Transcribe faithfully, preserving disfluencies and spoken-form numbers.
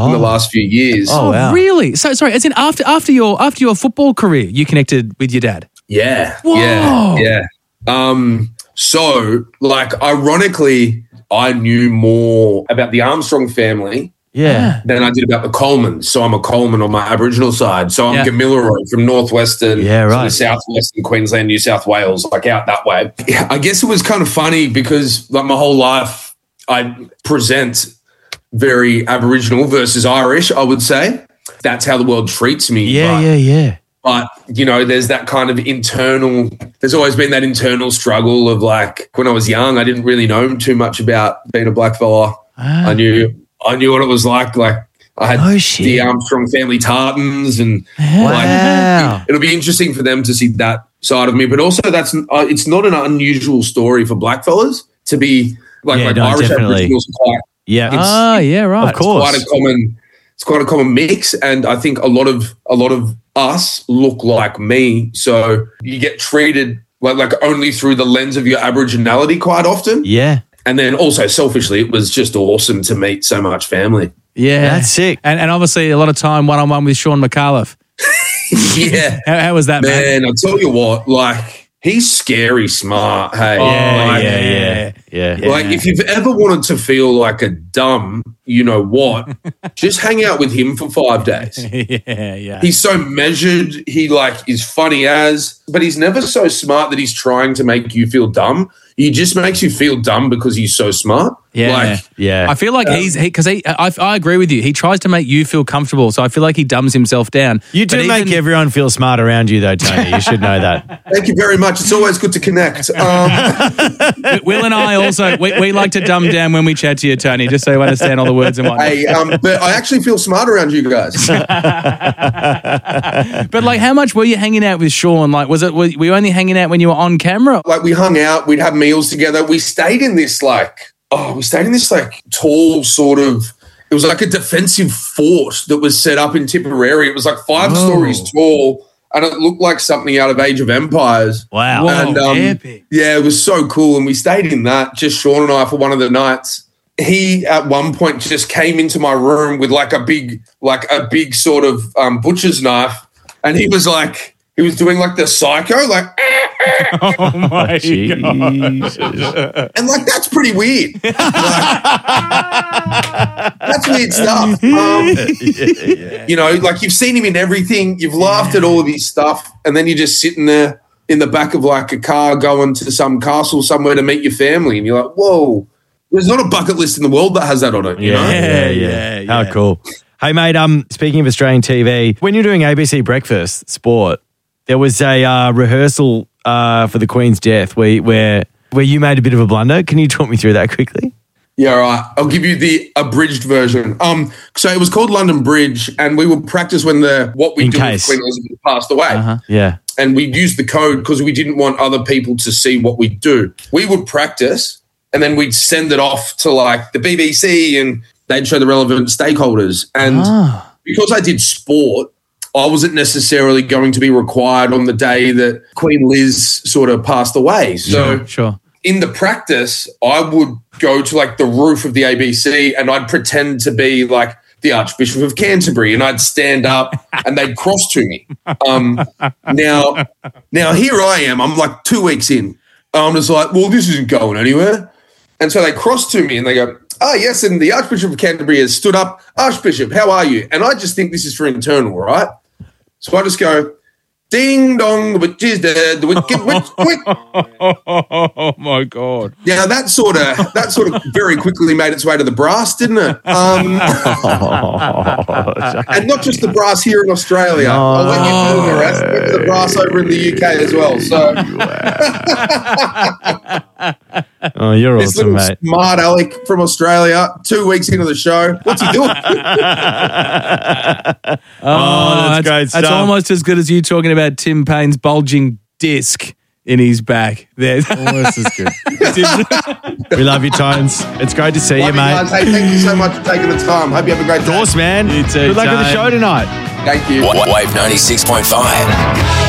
oh. in the last few years. Oh, wow. Really? So sorry, as in after after your after your football career, you connected with your dad? Yeah. Whoa. Yeah. Yeah. Um, so, like, ironically, I knew more about the Armstrong family Yeah. than I did about the Colemans. So I'm a Coleman on my Aboriginal side. So I'm Yeah. Gamilaroi from northwestern, Yeah, right. sort of southwestern Queensland, New South Wales, like out that way. Yeah, I guess it was kind of funny because like my whole life I present very Aboriginal versus Irish, I would say. That's how the world treats me. Yeah, but, yeah, yeah. But, you know, there's that kind of internal, there's always been that internal struggle of like when I was young, I didn't really know too much about being a black fella. Ah. I knew I knew what it was like. Like I had Oh, shit. the Armstrong family tartans and Wow. like, it'll be interesting for them to see that side of me. But also that's uh, it's not an unusual story for black fellas to be like, Yeah, like no, Irish definitely. Aboriginals are quite Yeah. It's- Ah, yeah, right. Of course. quite a common it's quite a common mix, and I think a lot of a lot of us look like me, so you get treated like, like only through the lens of your Aboriginality quite often. Yeah. And then also selfishly, it was just awesome to meet so much family. Yeah, That's sick. And and obviously a lot of time one on one with Sean McAuliffe. Yeah, How, how was that, man? man. I tell you what, like he's scary smart. Hey, Yeah, like, yeah, yeah, yeah. Yeah. Like if you've ever wanted to feel like a dumb, you know what, just hang out with him for five days. yeah, yeah. He's so measured. He like is funny as, but he's never so smart that he's trying to make you feel dumb. He just makes you feel dumb because he's so smart. Yeah. Like, Yeah. I feel like he's because he, I, I agree with you. He tries to make you feel comfortable, so I feel like he dumbs himself down. You do But make even- everyone feel smart around you, though, Tony. You should know that. thank you very much. It's always good to connect. Um, Will and I also we, we like to dumb down when we chat to you, Tony, just so you understand all the words and whatnot. hey, um, but I actually feel smart around you guys. But like, how much were you hanging out with Sean? Like, was it were you only hanging out when you were on camera? Like we hung out, we'd have meals together. We stayed in this like, oh, we stayed in this like tall sort of, it was like a defensive fort that was set up in Tipperary. It was like five Whoa. stories tall and it looked like something out of Age of Empires. Wow. Whoa. And um, epic. yeah, it was so cool. And we stayed in that, just Sean and I, for one of the nights. He at one point just came into my room with like a big, like a big sort of um, butcher's knife. And he was like, he was doing like the psycho, like, Oh my Jesus. and like, that's pretty weird. Like, that's weird stuff. Um, You know, like you've seen him in everything. You've laughed at all of his stuff. And then you're just sitting there in the back of like a car going to some castle somewhere to meet your family. And you're like, whoa, there's not a bucket list in the world that has that on it. You know? Yeah, yeah, Yeah, yeah. How yeah. cool. Hey, mate, um, speaking of Australian T V, when you're doing A B C Breakfast Sport, there was a uh, rehearsal uh, for the Queen's death where, where where you made a bit of a blunder. Can you talk me through that quickly? Yeah, all right. I'll give you the abridged version. Um, so it was called London Bridge, and we would practice when the what we In do case. with Queen Elizabeth passed away. Uh-huh. Yeah. And we'd use the code because we didn't want other people to see what we do. We would practice, and then we'd send it off to like the B B C, and they'd show the relevant stakeholders. And Ah. because I did sport, I wasn't necessarily going to be required on the day that Queen Liz sort of passed away. So Sure. in the practice, I would go to like the roof of the A B C and I'd pretend to be like the Archbishop of Canterbury, and I'd stand up and they'd cross to me. Um, now, now here I am. I'm like two weeks in. I'm just like, well, this isn't going anywhere. And so they cross to me and they go, oh, yes, and the Archbishop of Canterbury has stood up. Archbishop, how are you? And I just think this is for internal, right? So I just go, ding dong, the witch is dead, the wicked witch, quick. Oh my God. Yeah, that sort of that sort of very quickly made its way to the brass, didn't it? Um, and not just the brass here in Australia. I'll let you know the rest. Went to the brass over in the U K as well. So Oh, you're this awesome, little mate. smart Alec from Australia, two weeks into the show, what's he doing? Oh, that's great That's stuff. almost as good as you talking about Tim Payne's bulging disc in his back. There. Almost as good. We love you, Tones. It's great to see Love you, you guys. mate. Hey, thank you so much for taking the time. Hope you have a great day. Of course, man. You too, Good luck with the Tone. show tonight. Thank you. Wave ninety-six point five.